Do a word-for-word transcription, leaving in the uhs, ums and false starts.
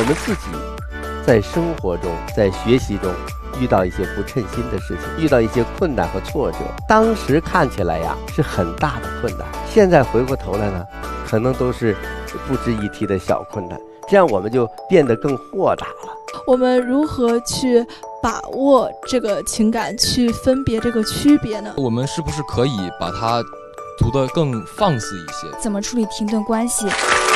我们自己在生活中，在学习中遇到一些不称心的事情，遇到一些困难和挫折，当时看起来呀是很大的困难，现在回过头来呢，可能都是不值一提的小困难，这样我们就变得更豁达了。 我们如何去把握这个情感，去分别这个区别呢？ 我们是不是可以把它读得更放肆一些？ 怎么处理停顿关系？